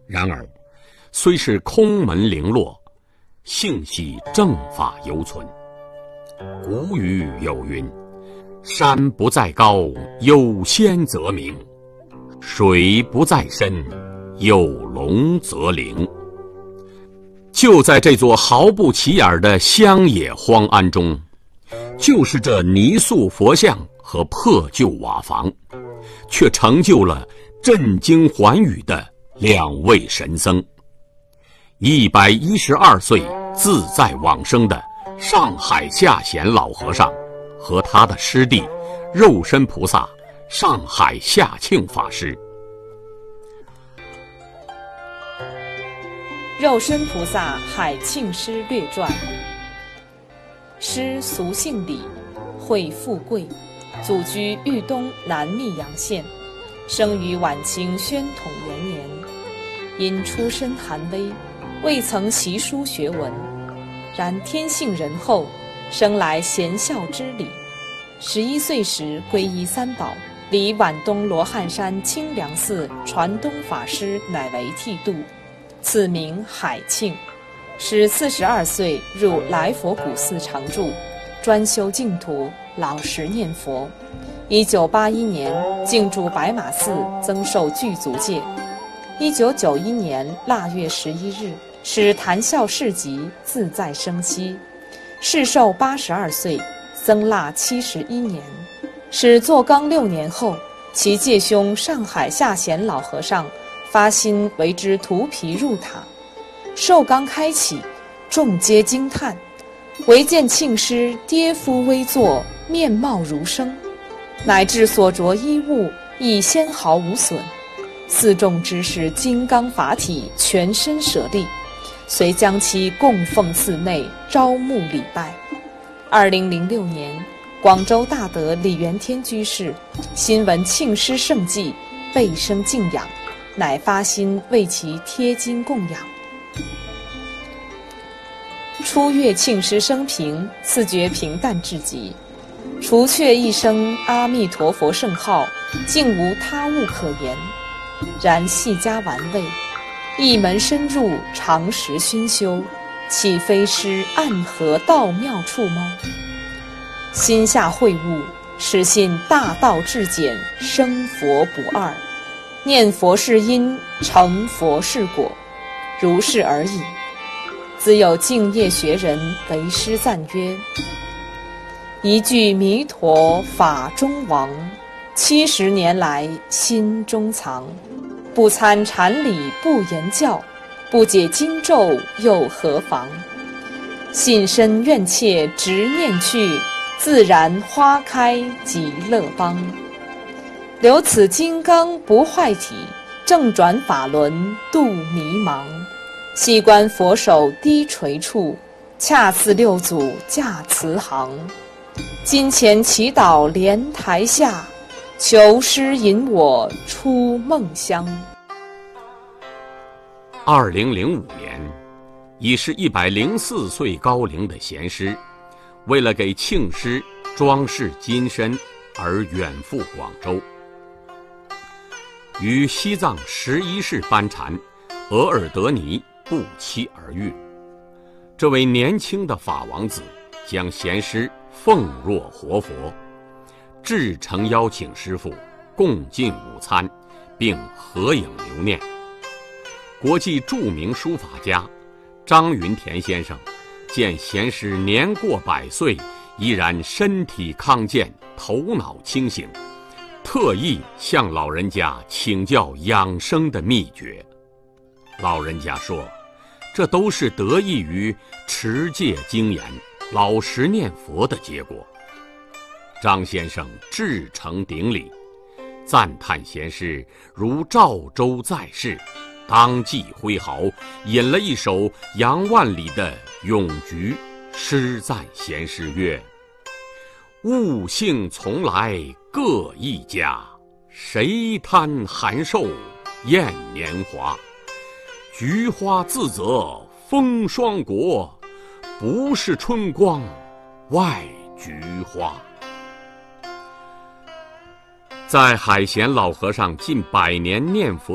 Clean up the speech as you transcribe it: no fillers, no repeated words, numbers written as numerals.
然而，虽是空门零落，幸系正法犹存。古语有云：山不在高，有仙则名；水不在深，有龙则灵。就在这座毫不起眼的乡野荒庵中，就是这泥塑佛像和破旧瓦房，却成就了震惊寰宇的2位神僧：112岁自在往生的上海下贤老和尚和他的师弟肉身菩萨上海下庆法师。 肉身菩萨海庆师略传。师俗姓李，讳富贵，祖居豫东南密阳县，生于晚清宣统元年。因出身寒微，未曾习书学文，然天性仁厚，生来贤孝之理。11岁时皈依三宝，离皖东罗汉山清凉寺传东法师乃为剃度，赐名海庆。使42岁入来佛古寺常住，专修净土，老实念佛。1981年进驻白马寺，增受具足戒。1991年腊月11日，使谈笑市集，自在生息。世寿82岁，僧腊71年。使坐纲6年后，其介兄上海下贤老和尚发心为之涂皮入塔。寿纲开启，众皆惊叹，唯见庆师跌夫微坐，面貌如生，乃至所着衣物亦纤毫无损。寺众知是金刚法体，全身舍利，遂将其供奉寺内，招募礼拜。2006年，广州大德李元天居士新闻庆师圣迹，倍生敬仰，乃发心为其贴金供养。初阅庆师生平，自觉平淡至极，除却一声阿弥陀佛圣号，竟无他物可言。然细加玩味，一门深入，常识熏修，岂非是暗合道妙处吗？心下会悟，始信大道至简，生佛不二，念佛是因，成佛是果，如是而已。自有敬业学人为师赞曰：一句弥陀法中王，70年来心中藏。不参禅理不言教，不解经咒又何妨？信深愿切执念去，自然花开极乐邦。留此金刚不坏体，正转法轮度迷茫。细观佛手低垂处，恰似六祖驾慈航。金钱祈祷莲台下，求师引我出梦乡。 2005年，已是104岁高龄的贤师，为了给庆师装饰金身而远赴广州，与西藏11世班禅额尔德尼不期而遇。这位年轻的法王子将贤师奉若活佛，至诚邀请师父共进午餐，并合影留念。国际著名书法家张云田先生见贤师年过100岁，依然身体康健，头脑清醒，特意向老人家请教养生的秘诀。老人家说，这都是得益于持戒精严、老实念佛的结果。张先生至诚顶礼，赞叹贤师如赵州在世，当即挥毫引了一首杨万里的《咏菊》，诗赞贤师曰：物性从来各一家，谁贪寒瘦厌年华？菊花自责风霜国，不是春光外菊花。在海贤老和尚近100年念佛